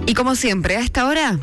Y como siempre, a esta hora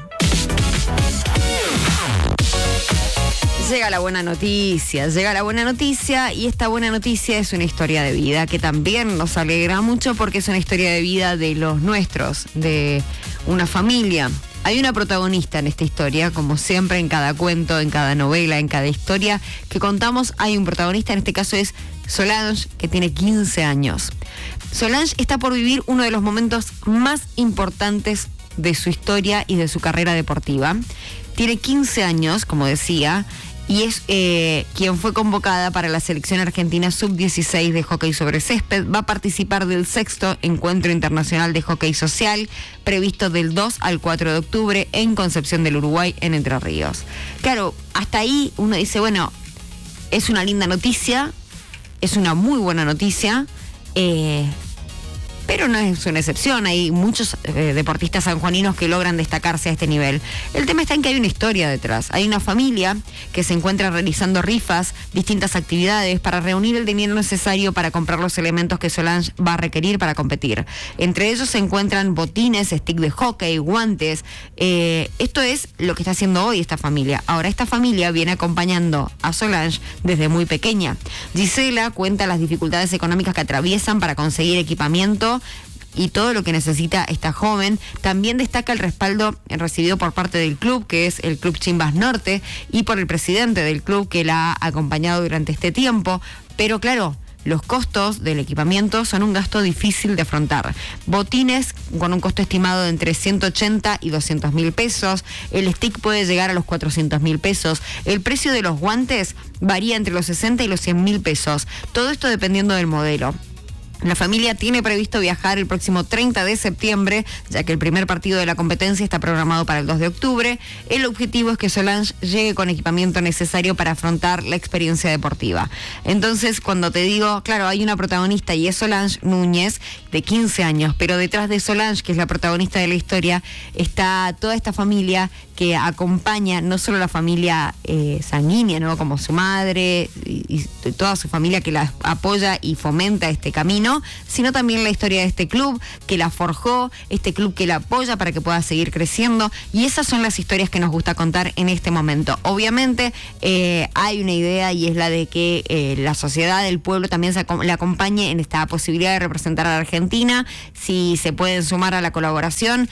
llega la buena noticia, y esta buena noticia es una historia de vida que también nos alegra mucho porque es una historia de vida de los nuestros, de una familia. Hay una protagonista en esta historia, como siempre en cada cuento, en cada novela, en cada historia que contamos hay un protagonista, en este caso es Solange, que tiene 15 años. Solange está por vivir uno de los momentos más importantes de su historia y de su carrera deportiva. Tiene 15 años, como decía, y es quien fue convocada para la selección argentina sub-16 de hockey sobre césped. Va a participar del 6º Encuentro Internacional de Hockey Social, previsto del 2 al 4 de octubre en Concepción del Uruguay, en Entre Ríos. Claro, hasta ahí uno dice, bueno, es una linda noticia, es una muy buena noticia, pero no es una excepción. Hay muchos deportistas sanjuaninos que logran destacarse a este nivel. El tema está en que hay una historia detrás. Hay una familia que se encuentra realizando rifas, distintas actividades para reunir el dinero necesario para comprar los elementos que Solange va a requerir para competir. Entre ellos se encuentran botines, stick de hockey, guantes. Esto es lo que está haciendo hoy esta familia. Ahora, esta familia viene acompañando a Solange desde muy pequeña. Gisela cuenta las dificultades económicas que atraviesan para conseguir equipamiento y todo lo que necesita esta joven. También destaca el respaldo recibido por parte del club, que es el Club Chimbas Norte, y por el presidente del club, que la ha acompañado durante este tiempo. Pero claro, los costos del equipamiento son un gasto difícil de afrontar. Botines con un costo estimado de entre 180 y 200 mil pesos. El stick puede llegar a los 400 mil pesos. El precio de los guantes varía entre los 60 y los 100 mil pesos. Todo esto dependiendo del modelo. La familia tiene previsto viajar el próximo 30 de septiembre, ya que el primer partido de la competencia está programado para el 2 de octubre. El objetivo es que Solange llegue con equipamiento necesario para afrontar la experiencia deportiva. Entonces, cuando te digo, claro, hay una protagonista y es Solange Núñez, de 15 años, pero detrás de Solange, que es la protagonista de la historia, está toda esta familia que acompaña, no solo la familia sanguínea, ¿no?, como su madre y toda su familia que la apoya y fomenta este camino, sino también la historia de este club que la forjó, este club que la apoya para que pueda seguir creciendo, y esas son las historias que nos gusta contar en este momento. Obviamente hay una idea, y es la de que la sociedad, el pueblo también le acompañe en esta posibilidad de representar a la Argentina, si se pueden sumar a la colaboración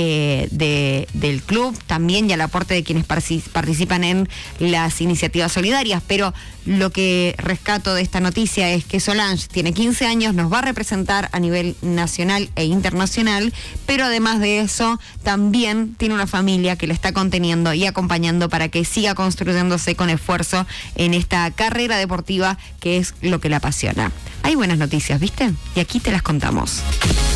del club también, y al aporte de quienes participan en las iniciativas solidarias. Pero lo que rescato de esta noticia es que Solange tiene 15 años, nos va a representar a nivel nacional e internacional, pero además de eso también tiene una familia que la está conteniendo y acompañando para que siga construyéndose con esfuerzo en esta carrera deportiva que es lo que la apasiona. Hay buenas noticias, ¿viste? Y aquí te las contamos.